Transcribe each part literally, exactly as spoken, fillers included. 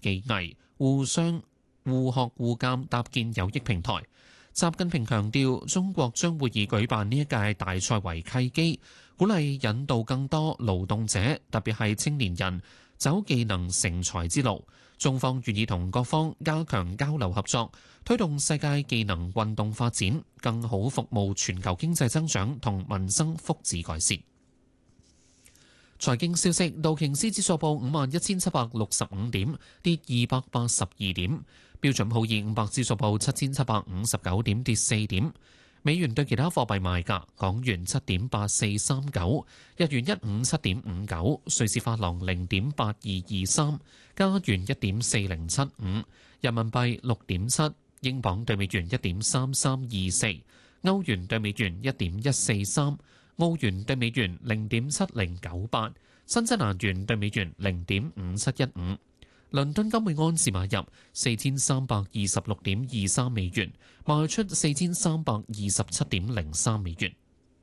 技藝，互相互學互鑑，搭建有益平台。習近平強調，中國將會以舉辦呢一屆大賽為契機，鼓勵引導更多勞動者，特別係青年人走技能成才之路。中方願意同各方加強交流合作，推動世界技能運動發展，更好服務全球經濟增長同民生福祉改善。財經消息，道瓊斯指數報五萬一千七百六十五點，跌二百八十二點；標準普爾五百指數報七千七百五十九點，跌四點。美元對其他貨幣賣價：港元七點八四三九，日元一五七點五九，瑞士法郎零點八二二三，加元一點四零七五，人民幣六點七，英鎊對美元一點三三二四，歐元對美元一點一四三，澳元對美元零點七零九八，新西蘭元對美元零點五七一五。倫敦金每安士買入四千三百二十六點二三美元，賣出四千三百二十七點零三美元。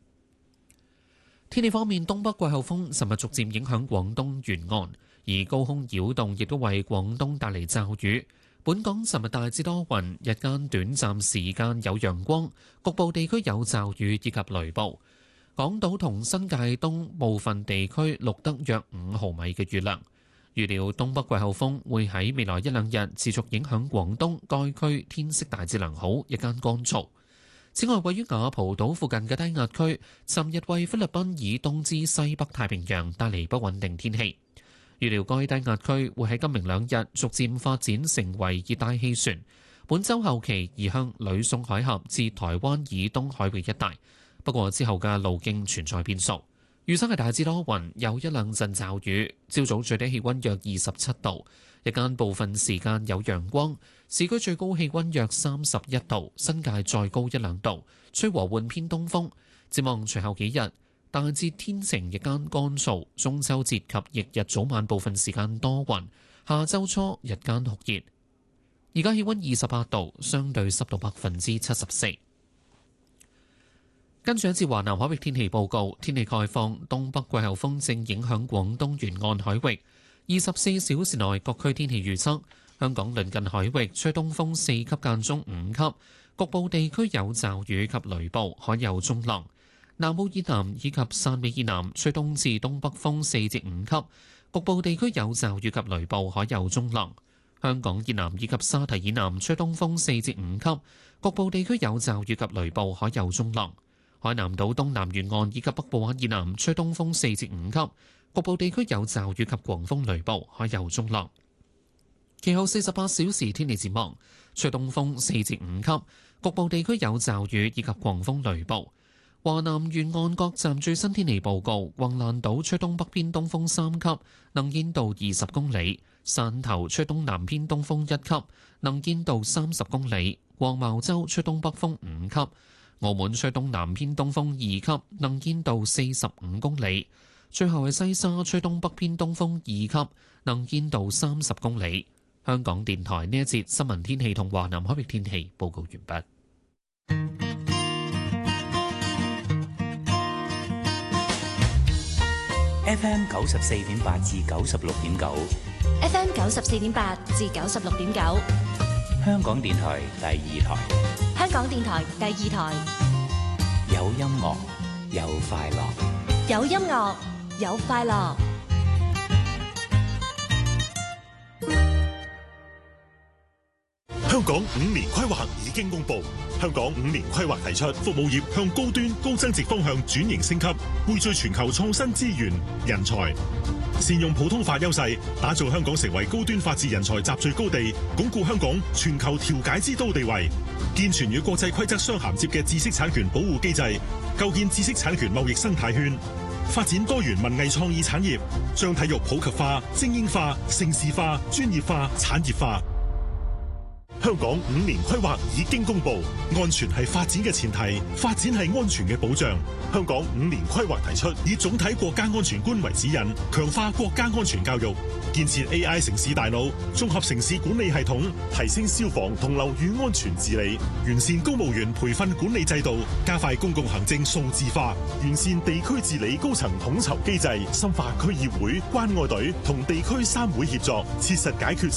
天氣方面，東北季候風尋日逐漸影響廣東沿岸，而高空擾動亦都為廣東帶嚟驟雨。本港尋日大致多雲，日間短暫時間有陽光，局部地區有驟雨以及雷暴。港島同新界東部分地區錄得約五毫米嘅雨量。預料東北季候風會喺未來一兩日持續影響廣東，該區天色大致良好，日間乾燥。此外，位於雅蒲島附近嘅低壓區，尋日為菲律賓以東至西北太平洋帶嚟不穩定天氣。預料該低壓區會喺今明兩日逐漸發展成為熱帶氣旋，本週後期移向呂宋海峽至台灣以東海域一帶。不過之後嘅路徑存在變數。預測係大致多雲，有一兩陣驟雨。朝早最低氣溫約二十七度，日間部分時間有陽光。市區最高氣溫約三十一度，新界再高一兩度。吹和緩偏東風。展望隨後幾日，大致天晴，日間乾燥。中秋節及翌日早晚部分時間多雲。下周初日間酷熱。而家氣溫二十八度，相對濕度百分之七十四。跟住一節華南海域天氣報告，天氣概況，東北季候風正影響廣東沿岸海域。二十四小時內各區天氣預測：香港鄰近海域吹東風四級間中五級，局部地區有驟雨及雷暴，海有中浪。南澳以南以及汕尾以南吹東至東北風四至五級，局部地區有驟雨及雷暴，海有中浪。香港以南以及沙堤以南吹東風四至五級，局部地區有驟雨及雷暴，海有中浪。海南島東南沿岸以及北部灣以南吹東風四至五級，局部地區有驟雨及狂風雷暴，海有中浪。其後四十八小時天氣展望，吹東風四至五級，局部地區有驟雨以及狂風雷暴。華南沿岸各站最新天氣報告：橫瀾島吹東北偏東風三級，能見度二十公里；汕頭吹東南偏東風一級，能見度三十公里；黃茅洲吹東北風五級。澳門吹東南偏東風二級，能見度四十五公里。最後係西沙吹東北偏東風二級，能見度三十公里。香港電台呢一節新聞天氣同華南海域天氣報告完畢。 F M 九十四點八至九十六點九 ，F M 九十四點八至九十六點九， 香港電台第二台。 香港電台第二台， 有音樂，有快樂， 有音樂，有快樂。 香港五年規劃已經公布，香港五年規劃提出服務業向高端高增值方向轉型升級，匯聚全球創新資源、人才，善用普通法優勢，打造香港成為高端法治人才集聚高地，鞏固香港全球調解之都地位，健全與國際規則相銜接嘅知識產權保護機制，構建知識產權貿易生態圈，發展多元文藝創意產業，將體育普及化、精英化、盛事化、專業化、產業化。香港五年規劃已經公布，安全係發展嘅前提，發展係安全嘅保障。香港五年規劃提出，以總體國家安全觀為指引，強化國家安全教育，建設 A I 城市大腦，綜合城市管理系統，提升消防同樓宇安全治理，完善公務員培訓管理制度，加快公共行政數字化，完善地區治理高層統籌機制，深化區議會、關愛隊同地區三會協作，切實解決